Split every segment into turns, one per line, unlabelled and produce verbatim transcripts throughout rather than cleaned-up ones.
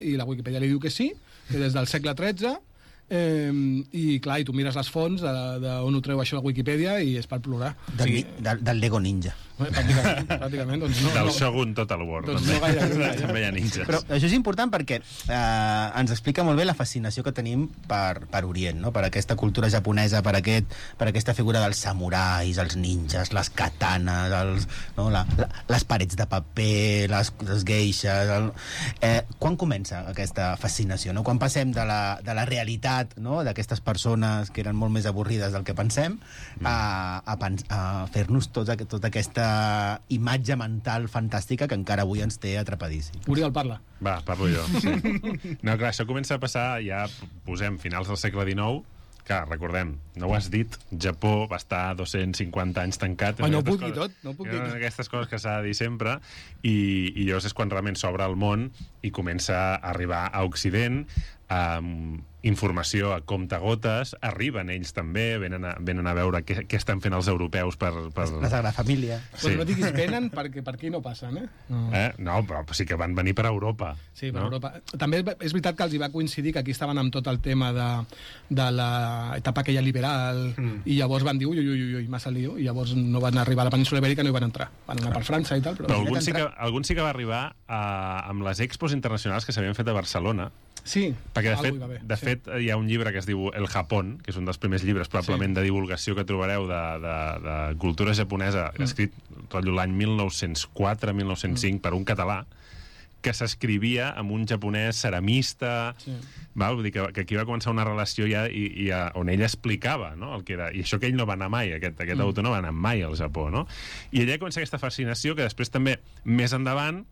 i la Wikipedia li diu que sí, que des del segle tretze, eh, i clar, i tu mires les fonts d'on ho treu això la Wikipedia i és per plorar.
Del, sí. del, del Lego Ninja.
Pràcticament, pràcticament doncs no,
del
no,
Shogun Total War
doncs
també.
No gaire, gaire.
També hi ha ninjas.
Però això és important perquè eh, ens explica molt bé la fascinació que tenim per, per Orient, no? Per aquesta cultura japonesa, per, aquest, per aquesta figura dels samurais, els ninjas, les katanes, els, no? la, la, les parets de paper, les, les geishas... El... Eh, quan comença aquesta fascinació? No? Quan passem de la, de la realitat, no? D'aquestes persones que eren molt més avorrides del que pensem, mm. a, a, a fer-nos tota, tota aquesta imatge mental fantàstica que encara avui ens té atrapadíssim.
Oriol, parla.
Va, parlo jo. Sí. No, clar, això comença a passar, ja posem finals del segle dinou, que, recordem, no ho has dit, Japó va estar dos-cents cinquanta anys tancat.
Oh, no ho puc dir tot, no ho puc dir tot.
Aquestes coses que s'ha de dir sempre, i, i llavors és quan realment s'obre el món i comença a arribar a Occident, amb informació a comptagotes, arriben ells també, venen a, venen a veure què, què estan fent els europeus per... per...
La Sagrada Família.
Sí. Però no diguis venen perquè per aquí no passen, eh? No.
eh? No, però sí que van venir per Europa.
Sí, per
no?
Europa. També és veritat que els hi va coincidir que aquí estaven amb tot el tema de, de l'etapa aquella liberal, mm. i llavors van dir ui, ui, ui, ui, massa lío, i llavors no van arribar a la península Ibèrica, no hi van entrar. Van anar per França i tal, però...
Però algun sí, que, algun sí que va arribar a, amb les expos internacionals que s'havien fet a Barcelona.
Sí,
perquè de fet,
bé,
de
sí.
fet hi ha un llibre que es diu El Japón, que és un dels primers llibres probablement sí. de divulgació que trobareu de, de, de cultura japonesa, mm. escrit rotllo l'any mil nou-cents quatre mil nou-cents cinc mm. per un català, que s'escrivia amb un japonès ceramista, sí. val? Vull dir que, que aquí va començar una relació ja i, i a, on ell explicava, no? El que era, i això que ell no va anar mai, aquest, aquest mm. autor no va anar mai al Japó, no? I allà comença aquesta fascinació que després també, més endavant,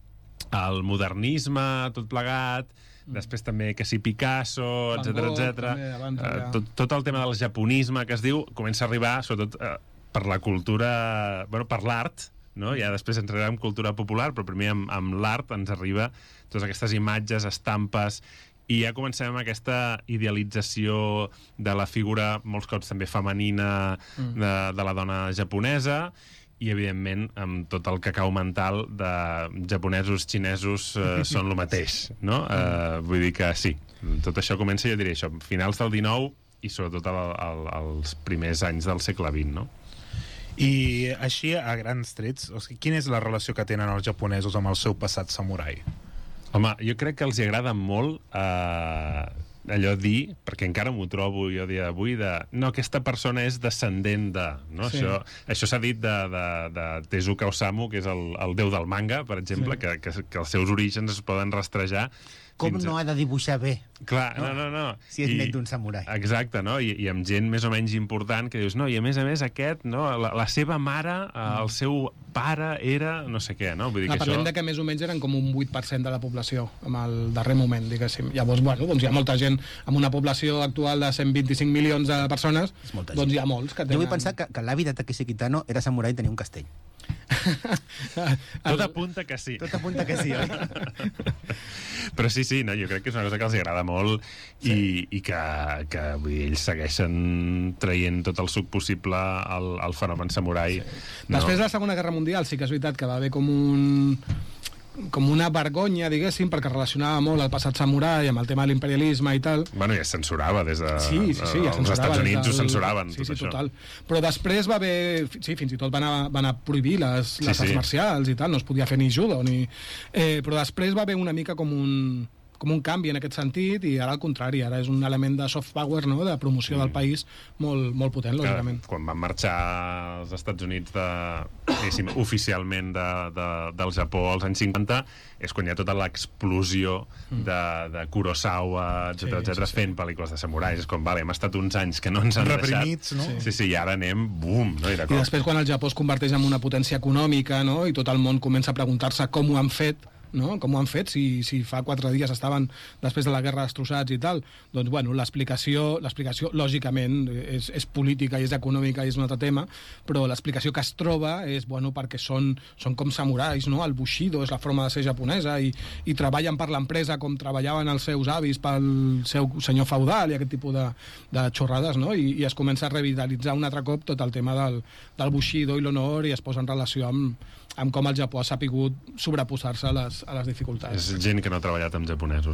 el modernisme, tot plegat, després també que si Picasso, etcètera, etcètera, uh, tot, tot el tema del japonisme que es diu, comença a arribar sobretot uh, per la cultura, bueno, per l'art, no? Ja després ens arribem amb cultura popular, però primer amb, amb l'art ens arriba totes aquestes imatges, estampes, i ja comencem amb aquesta idealització de la figura, molts cops també femenina, mm. de, de la dona japonesa, i evidentment amb tot el cacau mental de japonesos, xinesos eh, són el mateix, no? Eh, vull dir que sí, tot això comença, jo diria això, finals del dinou i sobretot el, el, els primers anys del segle vint, no?
I així, a grans trets, o sigui, quina és la relació que tenen els japonesos amb el seu passat samurai?
Home, jo crec que els hi agrada molt eh, allò dir, perquè encara m'ho trobo jo dia d'avui, de, no, aquesta persona és descendent de, no? Sí. Això, això s'ha dit de, de, de Tezuka Osamu, que és el, el déu del manga, per exemple, sí. que, que, que els seus orígens es poden rastrejar.
Com no ha de dibuixar bé?
Clar, no, no, no.
Si és I, net d'un samurai.
Exacte, no? I, I amb gent més o menys important que dius, no, i a més a més aquest, no? La, la seva mare, el seu pare era no sé què, no? Vull dir
no,
que
parlem
això...
de que més o menys eren com un vuit per cent de la població en el darrer moment, diguéssim. Llavors, bueno, doncs hi ha molta gent amb una població actual de cent vint-i-cinc milions de persones, doncs hi ha molts que tenen...
Jo vull pensar que, que l'avi de Takeshi Kitano era samurai i tenia un castell.
Tot apunta que sí.
Tot apunta que sí, oi?
Però sí, sí, no, jo crec que és una cosa que els agrada molt sí. i, i que, que vull dir, ells segueixen traient tot el suc possible al, al fenomen samurai. Sí. No?
Després de la Segona Guerra Mundial sí que és veritat que va haver com un... com una vergonya, diguéssim, perquè relacionava molt el passat samurai amb el tema de l'imperialisme i tal.
Bueno, ja es censurava des de...
Sí, sí, sí, ja
els Estats Units del... ho censuraven,
sí,
tot
sí,
això.
Total. Però després va haver... Sí, fins i tot van anar, van anar prohibir les, les sí, arts sí. marcials i tal, no es podia fer ni judo, ni... Eh, però després va haver una mica com un... com un canvi en aquest sentit, i ara al contrari, ara és un element de soft power, no?, de promoció mm. del país molt, molt potent, lògicament.
Quan van marxar als Estats Units de, oficialment de, de, del Japó als anys cinquanta, és quan hi ha tota l'explosió mm. de, de Kurosawa, etcètera, sí, etcètera, sí, sí. fent pel·lícules de samurais. És com, vale, hem estat uns anys que no ens han
reprimits,
deixat.
No?
Sí. sí, sí, i ara anem, bum, no? I,
I després quan el Japó es converteix en una potència econòmica, no?, i tot el món comença a preguntar-se com ho han fet, no? Com ho han fet, si, si fa quatre dies estaven després de la guerra destrossats i tal, doncs bueno, l'explicació l'explicació lògicament és, és política i és econòmica i és un altre tema, però l'explicació que es troba és, bueno, perquè són, són com samurais, no? El bushido és la forma de ser japonesa i, i treballen per l'empresa com treballaven els seus avis pel seu senyor feudal i aquest tipus de, de xorrades, no? I, i es comença a revitalitzar un altre cop tot el tema del, del bushido i l'honor, i es posa en relació amb, amb com el Japó ha sapigut sobreposar-se a les, les, a les dificultats.
És gent que no ha treballat amb japonesos.